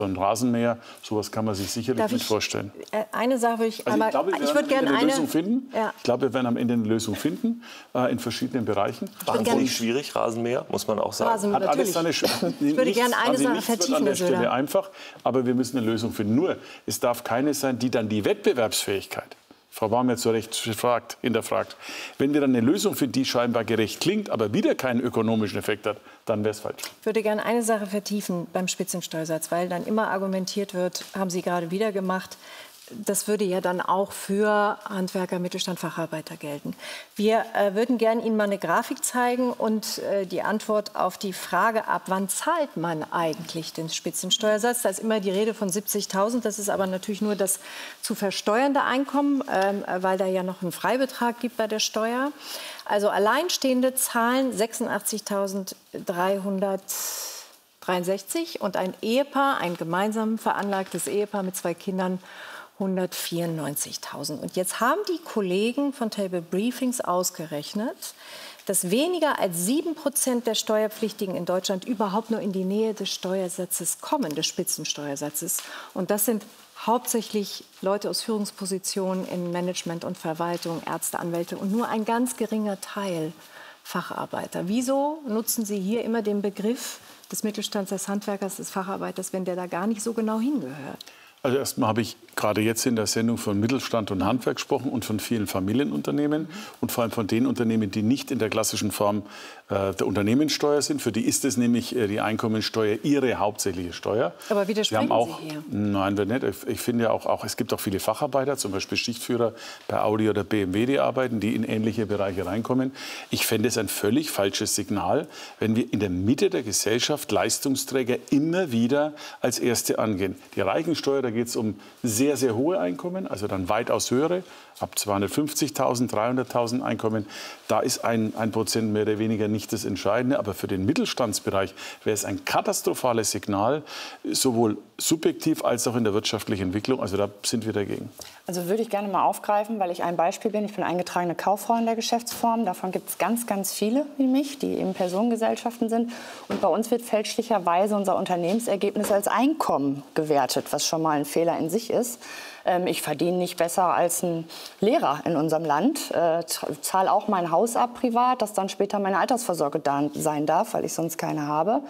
So ein Rasenmäher, sowas kann man sich sicherlich nicht vorstellen. Eine Sache würde ich einmal... Ich würde gerne eine Lösung finden. Ja. Ich glaube, wir werden am Ende eine Lösung finden, in verschiedenen Bereichen. Wahnsinnig schwierig, Rasenmäher, muss man auch sagen. Hat alles seine ich würde gerne eine Sache vertiefen. An der Stelle einfach, aber wir müssen eine Lösung finden. Nur, es darf keine sein, die dann die Wettbewerbsfähigkeit, Frau Baum hat zu Recht hinterfragt, wenn wir dann eine Lösung finden, die scheinbar gerecht klingt, aber wieder keinen ökonomischen Effekt hat, dann wäre es falsch. Ich würde gerne eine Sache vertiefen beim Spitzensteuersatz, weil dann immer argumentiert wird, haben Sie gerade wieder gemacht, das würde ja dann auch für Handwerker, Mittelstand, Facharbeiter gelten. Wir würden gerne Ihnen mal eine Grafik zeigen und die Antwort auf die Frage, ab wann zahlt man eigentlich den Spitzensteuersatz? Da ist immer die Rede von 70.000. Das ist aber natürlich nur das zu versteuernde Einkommen, weil da ja noch einen Freibetrag gibt bei der Steuer. Also Alleinstehende zahlen 86.363 und ein Ehepaar, ein gemeinsam veranlagtes Ehepaar mit 2 Kindern, 194.000. Und jetzt haben die Kollegen von Table Briefings ausgerechnet, dass weniger als 7% der Steuerpflichtigen in Deutschland überhaupt nur in die Nähe des Steuersatzes kommen, des Spitzensteuersatzes. Und das sind hauptsächlich Leute aus Führungspositionen in Management und Verwaltung, Ärzte, Anwälte und nur ein ganz geringer Teil Facharbeiter. Wieso nutzen Sie hier immer den Begriff des Mittelstands, des Handwerkers, des Facharbeiters, wenn der da gar nicht so genau hingehört? Also erstmal habe ich gerade jetzt in der Sendung von Mittelstand und Handwerk gesprochen und von vielen Familienunternehmen und vor allem von den Unternehmen, die nicht in der klassischen Form der Unternehmenssteuer sind. Für die ist es nämlich die Einkommensteuer ihre hauptsächliche Steuer. Aber widersprechen Sie hier? Nein, wir nicht. Ich finde ja auch, es gibt auch viele Facharbeiter, zum Beispiel Schichtführer bei Audi oder BMW, die arbeiten, die in ähnliche Bereiche reinkommen. Ich fände es ein völlig falsches Signal, wenn wir in der Mitte der Gesellschaft Leistungsträger immer wieder als Erste angehen. Die Reichensteuer, da geht es um sehr, sehr hohe Einkommen, also dann weitaus höhere, ab 250.000, 300.000 Einkommen. Da ist ein Prozent mehr oder weniger nicht das Entscheidende. Aber für den Mittelstandsbereich wäre es ein katastrophales Signal, sowohl subjektiv als auch in der wirtschaftlichen Entwicklung. Also da sind wir dagegen. Also würde ich gerne mal aufgreifen, weil ich ein Beispiel bin. Ich bin eingetragene Kauffrau in der Geschäftsform. Davon gibt es ganz, ganz viele wie mich, die eben Personengesellschaften sind. Und bei uns wird fälschlicherweise unser Unternehmensergebnis als Einkommen gewertet, was schon mal ein Fehler in sich ist. Ich verdiene nicht besser als ein Lehrer in unserem Land, zahle auch mein Haus ab privat, das dann später meine Altersvorsorge sein darf, weil ich sonst keine habe.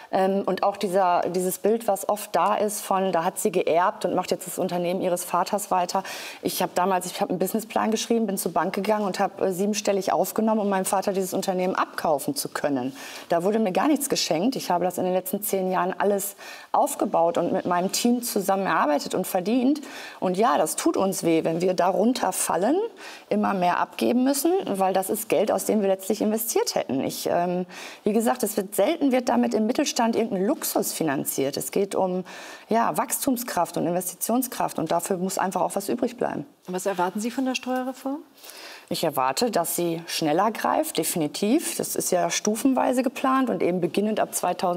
Und auch dieses Bild, was oft da ist von, da hat sie geerbt und macht jetzt das Unternehmen ihres Vaters weiter. Ich habe einen Businessplan geschrieben, bin zur Bank gegangen und habe 7-stellig aufgenommen, um meinem Vater dieses Unternehmen abkaufen zu können. Da wurde mir gar nichts geschenkt. Ich habe das in den letzten 10 Jahren alles aufgebaut und mit meinem Team zusammen erarbeitet und verdient. Und ja, das tut uns weh, wenn wir darunter fallen, immer mehr abgeben müssen, weil das ist Geld, aus dem wir letztlich investiert hätten. Wie gesagt, selten wird damit im Mittelstand irgendein Luxus finanziert. Es geht um Wachstumskraft und Investitionskraft und dafür muss einfach auch was übrig bleiben. Was erwarten Sie von der Steuerreform? Ich erwarte, dass sie schneller greift, definitiv. Das ist ja stufenweise geplant und eben beginnend ab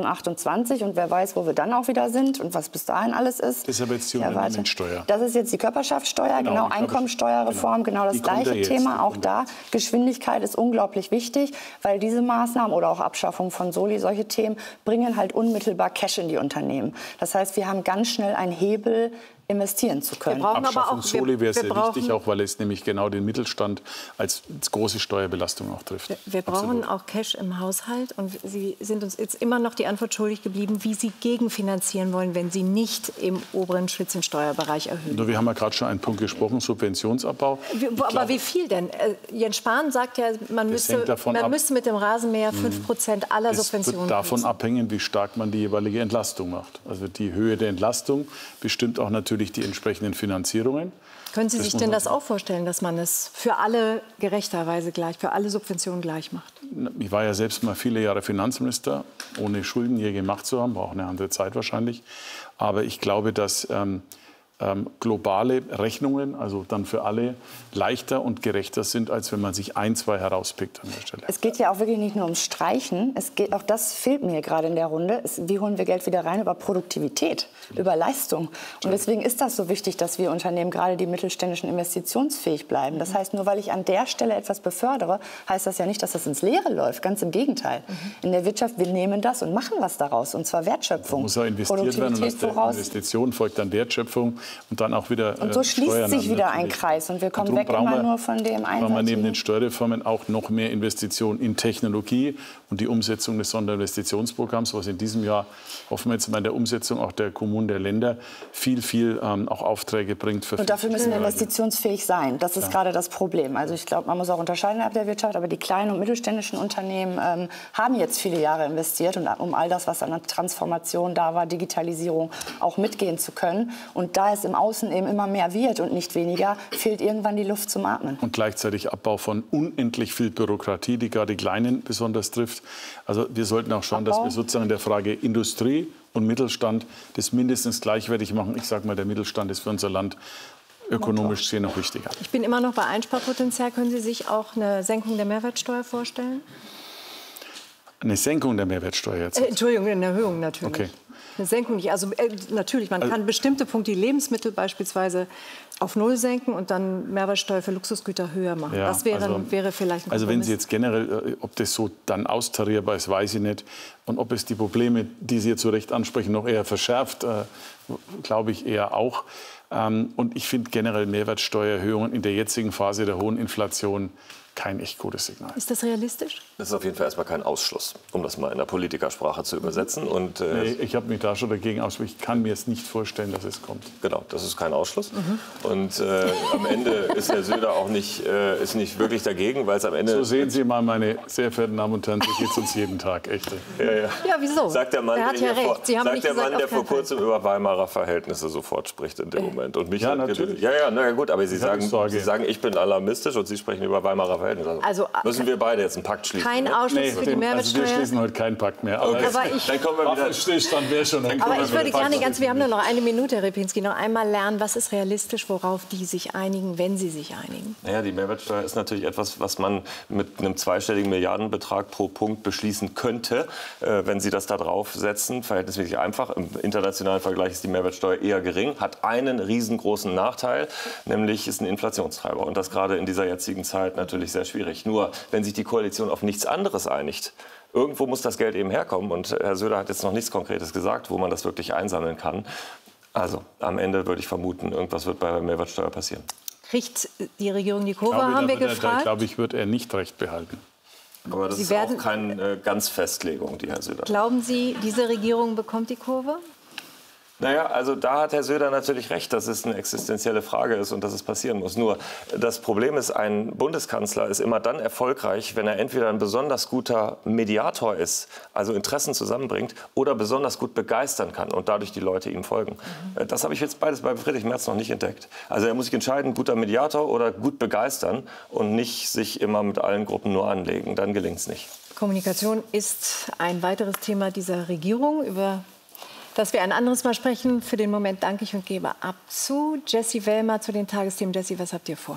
2028. Und wer weiß, wo wir dann auch wieder sind und was bis dahin alles ist. Das ist aber jetzt die Unternehmenssteuer. Das ist jetzt die Körperschaftssteuer, genau Einkommensteuerreform, genau das gleiche Thema. Auch da, Geschwindigkeit ist unglaublich wichtig, weil diese Maßnahmen oder auch Abschaffung von Soli, solche Themen, bringen halt unmittelbar Cash in die Unternehmen. Das heißt, wir haben ganz schnell einen Hebel, investieren zu können. Abschaffung Soli wäre sehr wichtig, auch weil es nämlich genau den Mittelstand als große Steuerbelastung auch trifft. Wir brauchen auch Cash im Haushalt. Und Sie sind uns jetzt immer noch die Antwort schuldig geblieben, wie Sie gegenfinanzieren wollen, wenn Sie nicht im oberen Spitzensteuerbereich erhöhen. Nur wir haben ja gerade schon einen Punkt gesprochen, Subventionsabbau. Aber wie viel denn? Jens Spahn sagt ja, man müsste mit dem Rasenmäher 5% aller Subventionen. Es wird davon abhängen, wie stark man die jeweilige Entlastung macht. Also die Höhe der Entlastung bestimmt auch natürlich die entsprechenden Finanzierungen. Können Sie sich denn das auch vorstellen, dass man es für alle gerechterweise gleich, für alle Subventionen gleich macht? Ich war ja selbst mal viele Jahre Finanzminister, ohne Schulden je gemacht zu haben, war auch eine andere Zeit wahrscheinlich. Aber ich glaube, dass globale Rechnungen, also dann für alle, leichter und gerechter sind, als wenn man sich ein, zwei herauspickt an der Stelle. Es geht ja auch wirklich nicht nur ums Streichen. Es geht, auch das fehlt mir gerade in der Runde. Wie holen wir Geld wieder rein? Über Produktivität, über Leistung. Und deswegen ist das so wichtig, dass wir Unternehmen, gerade die mittelständischen, investitionsfähig bleiben. Das heißt, nur weil ich an der Stelle etwas befördere, heißt das ja nicht, dass das ins Leere läuft. Ganz im Gegenteil. In der Wirtschaft, wir nehmen das und machen was daraus. Und zwar Wertschöpfung. Da muss ja investiert werden und aus der Investition folgt dann Wertschöpfung und dann auch wieder und so schließt sich wieder ein Kreis und wir kommen weg immer nur von dem Einsatz. Brauchen wir neben den Steuerreformen auch noch mehr Investitionen in Technologie und die Umsetzung des Sonderinvestitionsprogramms, was in diesem Jahr, hoffen wir jetzt mal in der Umsetzung auch der Kommunen, der Länder, viel auch Aufträge bringt. Und dafür müssen wir investitionsfähig sein. Das ist gerade das Problem. Also ich glaube, man muss auch unterscheiden innerhalb der Wirtschaft, aber die kleinen und mittelständischen Unternehmen haben jetzt viele Jahre investiert, und um all das, was an der Transformation da war, Digitalisierung, auch mitgehen zu können. Und da es im Außen eben immer mehr wird und nicht weniger, fehlt irgendwann die Luft zum Atmen. Und gleichzeitig Abbau von unendlich viel Bürokratie, die gerade die Kleinen besonders trifft. Also wir sollten auch schauen, dass wir sozusagen in der Frage Industrie und Mittelstand das mindestens gleichwertig machen. Ich sage mal, der Mittelstand ist für unser Land ökonomisch gesehen noch wichtiger. Ich bin immer noch bei Einsparpotenzial. Können Sie sich auch eine Senkung der Mehrwertsteuer vorstellen? Eine Senkung der Mehrwertsteuer jetzt? Entschuldigung, eine Erhöhung natürlich. Okay. Eine Senkung nicht. Also natürlich, man kann bestimmte Punkte, die Lebensmittel beispielsweise, auf Null senken und dann Mehrwertsteuer für Luxusgüter höher machen. Ja, das wäre vielleicht ein Kompromiss. Also wenn Sie jetzt generell, ob das so dann austarierbar ist, weiß ich nicht. Und ob es die Probleme, die Sie zu Recht ansprechen, noch eher verschärft, glaube ich eher auch. Und ich finde generell Mehrwertsteuererhöhungen in der jetzigen Phase der hohen Inflation kein echt gutes Signal. Ist das realistisch? Das ist auf jeden Fall erstmal kein Ausschluss, um das mal in der Politikersprache zu übersetzen. Und, nee, ich habe mich da schon dagegen ausgesprochen. Ich kann mir es nicht vorstellen, dass es kommt. Genau, das ist kein Ausschluss. Und am Ende ist Herr Söder auch nicht wirklich dagegen, weil es am Ende... So sehen Sie mal, meine sehr verehrten Damen und Herren, so geht es uns jeden Tag. Echt. Ja, wieso? Sagt der Mann, er hat ja recht. Sie haben sagt nicht der gesagt, Mann, der vor kurzem über Weimarer Verhältnisse sofort spricht in dem Moment. Und mich ja, natürlich. Ja, na gut, aber Sie sagen, ich bin alarmistisch und Sie sprechen über Weimarer Verhältnisse. Also, müssen wir beide jetzt einen Pakt schließen? Kein Ausschluss für die Mehrwertsteuer. Also wir schließen heute keinen Pakt mehr. Okay. Aber dann kommen wir wieder. Stillstand wäre schon. Aber ich würde gerne wir haben nur noch eine Minute, Herr Repinski, noch einmal lernen, was ist realistisch, worauf die sich einigen, wenn sie sich einigen. Naja, die Mehrwertsteuer ist natürlich etwas, was man mit einem zweistelligen Milliardenbetrag pro Punkt beschließen könnte, wenn Sie das da draufsetzen. Verhältnismäßig einfach. Im internationalen Vergleich ist die Mehrwertsteuer eher gering, hat einen riesengroßen Nachteil, nämlich ist ein Inflationstreiber. Und das gerade in dieser jetzigen Zeit natürlich sehr schwierig. Nur, wenn sich die Koalition auf nichts anderes einigt, irgendwo muss das Geld eben herkommen. Und Herr Söder hat jetzt noch nichts Konkretes gesagt, wo man das wirklich einsammeln kann. Also am Ende würde ich vermuten, irgendwas wird bei der Mehrwertsteuer passieren. Kriegt die Regierung die Kurve, haben wir gefragt? Da glaube ich, wird er nicht recht behalten. Aber das ist auch keine Ganzfestlegung, die Herr Söder. Glauben Sie, diese Regierung bekommt die Kurve? Naja, also da hat Herr Söder natürlich recht, dass es eine existenzielle Frage ist und dass es passieren muss. Nur das Problem ist, ein Bundeskanzler ist immer dann erfolgreich, wenn er entweder ein besonders guter Mediator ist, also Interessen zusammenbringt, oder besonders gut begeistern kann und dadurch die Leute ihm folgen. Das habe ich jetzt beides bei Friedrich Merz noch nicht entdeckt. Also er muss sich entscheiden, guter Mediator oder gut begeistern und nicht sich immer mit allen Gruppen nur anlegen. Dann gelingt es nicht. Kommunikation ist ein weiteres Thema dieser Regierung, über das wir ein anderes Mal sprechen. Für den Moment danke ich und gebe ab zu Jessie Wellmer zu den Tagesthemen. Jessie, was habt ihr vor?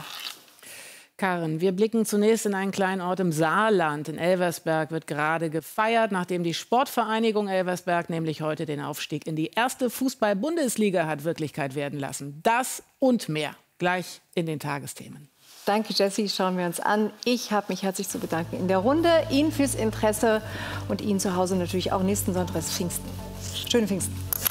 Karin, wir blicken zunächst in einen kleinen Ort im Saarland. In Elversberg wird gerade gefeiert, nachdem die Sportvereinigung Elversberg nämlich heute den Aufstieg in die erste Fußball-Bundesliga hat Wirklichkeit werden lassen. Das und mehr gleich in den Tagesthemen. Danke, Jessie. Schauen wir uns an. Ich habe mich herzlich zu bedanken in der Runde. Ihnen fürs Interesse und Ihnen zu Hause natürlich auch nächsten Sonntag ist Pfingsten. Schöne Pfingsten.